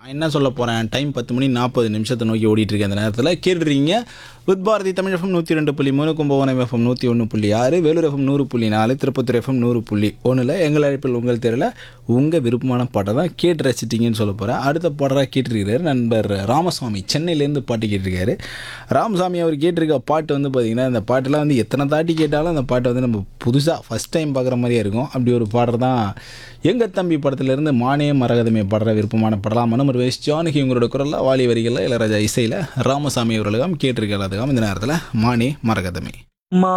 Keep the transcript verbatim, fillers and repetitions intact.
நான் என்ன சொல்ல போகிறேன், டைம் பத்து மணி நாற்பது நிமிஷத்தை நோக்கி ஓடிட்டு இருக்கேன். அந்த நேரத்தில் கேட்டுறீங்க வித் பாரதி தமிழ் எஃப்எம் நூற்றி ரெண்டு புள்ளி மூணு, கும்பகோணம் எஃப்எம் நூற்றி ஒன்று புள்ளி ஆறு, வேலூர் எஃப்எம் நூறு புள்ளி நாலு, திருப்பத்தூர் எஃப்எம் நூறு புள்ளி ஒன்றில் எங்கள் அழைப்பில் உங்கள் தெருவில் உங்கள் விருப்பமான பாட்டை தான் கேட்டு ரசிச்சிட்டிங்கன்னு சொல்ல போகிறேன். அடுத்த பாடலாக கேட்டிருக்கிறார் நண்பர் ராமசாமி, சென்னையிலேருந்து பாட்டு கேட்டிருக்காரு. ராமசாமி அவர் கேட்டிருக்க பாட்டு வந்து பார்த்திங்கன்னா, இந்த பாட்டெலாம் வந்து எத்தனை தாட்டி கேட்டாலும் அந்த பாட்டை வந்து நம்ம புதுசாக ஃபஸ்ட் டைம் பார்க்குற மாதிரியே இருக்கும். அப்படி ஒரு பாடல் தான் எங்கள் தம்பி படத்துலேருந்து மானே மரகதமே பாடுற விருப்பமான படலாம். மனமர் வேஸ் ஜானகி உங்களோட குரலில், வாலி வரிகளில், இளையராஜா இசையில் ராமசாமி அவர்களுக்கும் கேட்டிருக்கிறதுக்காக இந்த நேரத்தில் மானே மரகதமே.